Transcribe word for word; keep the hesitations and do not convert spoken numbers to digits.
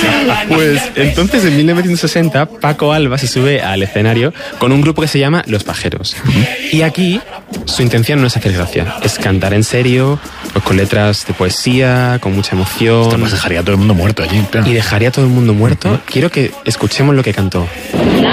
Pues entonces en mil novecientos sesenta Paco Alba se sube al escenario con un grupo que se llama Los Pajeros. Y aquí su intención no es hacer gracia, es cantar en serio, pues con letras de poesía, con mucha emoción. Esto pues dejaría a todo el mundo muerto allí, claro. Y dejaría a todo el mundo muerto. Uh-huh. Quiero que escuchemos lo que cantó. La